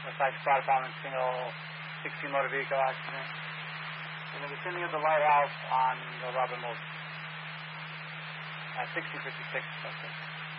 Westside Fire Department single 16 motor vehicle accident in the vicinity of the lighthouse on the Robert Moses at 1656.